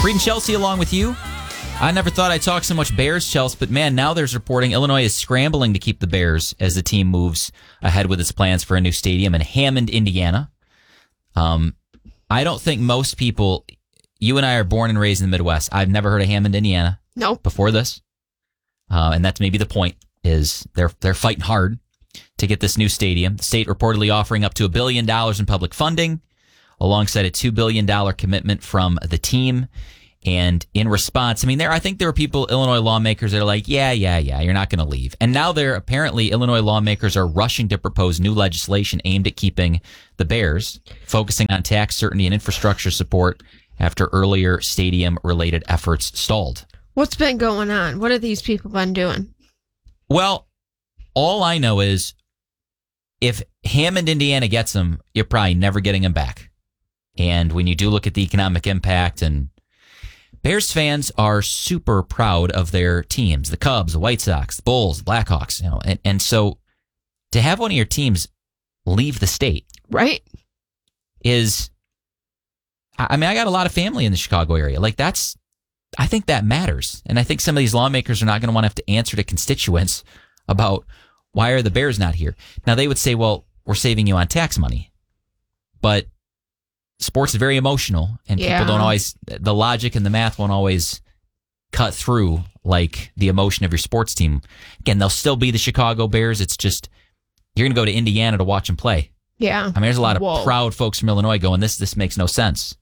Reading Chelsea along with you. I never thought I'd talk so much Bears, Chelsea, but man, now there's reporting Illinois is scrambling to keep the Bears as the team moves ahead with its plans for a new stadium in Hammond, Indiana. I don't think most people, you and I are born and raised in the Midwest. I've never heard of Hammond, Indiana. Nope. Before this. And that's maybe the point, is they're fighting hard to get this new stadium. The state reportedly offering up to $1 billion in public funding, alongside a $2 billion commitment from the team. And in response, I think there are people, Illinois lawmakers, that are like, yeah, you're not going to leave. And now Illinois lawmakers are rushing to propose new legislation aimed at keeping the Bears, focusing on tax certainty and infrastructure support after earlier stadium-related efforts stalled. What's been going on? What have these people been doing? Well, all I know is if Hammond, Indiana gets them, you're probably never getting them back. And when you do look at the economic impact, and Bears fans are super proud of their teams, the Cubs, the White Sox, the Bulls, the Blackhawks, and so to have one of your teams leave the state, right, is, I got a lot of family in the Chicago area. I think that matters. And I think some of these lawmakers are not going to want to have to answer to constituents about why are the Bears not here. Now they would say, well, we're saving you on tax money, but sports is very emotional, and people don't always, the logic and the math won't always cut through like the emotion of your sports team. Again, they'll still be the Chicago Bears. It's just, you're going to go to Indiana to watch them play. Yeah. There's a lot of proud folks from Illinois going, this makes no sense.